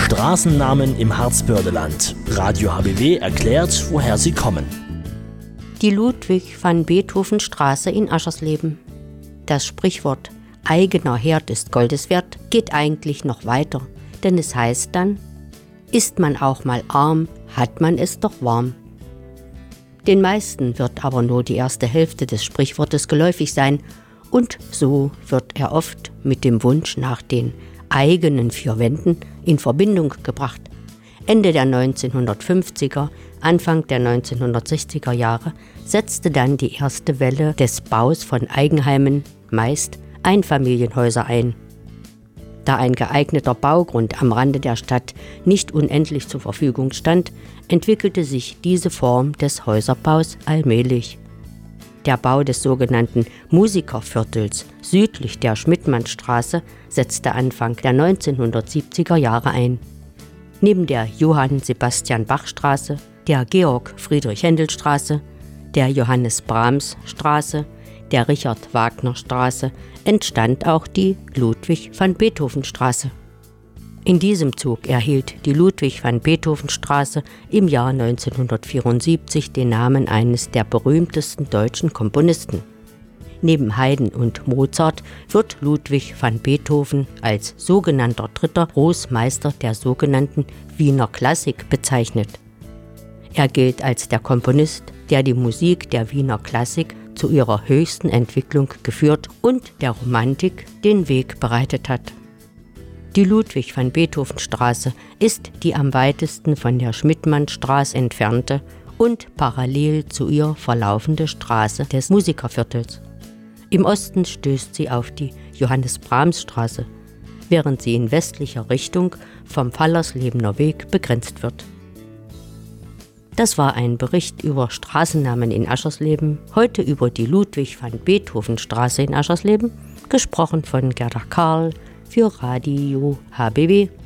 Straßennamen im Harzbördeland. Radio HBW erklärt, woher sie kommen. Die Ludwig-van-Beethoven-Straße in Aschersleben. Das Sprichwort »Eigener Herd ist Goldes wert« geht eigentlich noch weiter, denn es heißt dann: Ist man auch mal arm, hat man es doch warm. Den meisten wird aber nur die erste Hälfte des Sprichwortes geläufig sein, und so wird er oft mit dem Wunsch nach den eigenen vier Wänden in Verbindung gebracht. Ende der 1950er, Anfang der 1960er Jahre setzte dann die erste Welle des Baus von Eigenheimen, meist Einfamilienhäuser, ein. Da ein geeigneter Baugrund am Rande der Stadt nicht unendlich zur Verfügung stand, entwickelte sich diese Form des Häuserbaus allmählich. Der Bau des sogenannten Musikerviertels südlich der Schmidtmannstraße setzte Anfang der 1970er Jahre ein. Neben der Johann-Sebastian-Bach-Straße, der Georg-Friedrich-Händel-Straße, der Johannes-Brahms-Straße, der Richard-Wagner-Straße entstand auch die Ludwig-van-Beethoven-Straße. In diesem Zug erhielt die Ludwig-van-Beethoven-Straße im Jahr 1974 den Namen eines der berühmtesten deutschen Komponisten. Neben Haydn und Mozart wird Ludwig van Beethoven als sogenannter dritter Großmeister der sogenannten Wiener Klassik bezeichnet. Er gilt als der Komponist, der die Musik der Wiener Klassik zu ihrer höchsten Entwicklung geführt und der Romantik den Weg bereitet hat. Die Ludwig-van-Beethoven-Straße ist die am weitesten von der Schmidtmannstraße entfernte und parallel zu ihr verlaufende Straße des Musikerviertels. Im Osten stößt sie auf die Johannes-Brahms-Straße, während sie in westlicher Richtung vom Fallerslebener Weg begrenzt wird. Das war ein Bericht über Straßennamen in Aschersleben, heute über die Ludwig-van-Beethoven-Straße in Aschersleben, gesprochen von Gerda Karl für Radio HBW.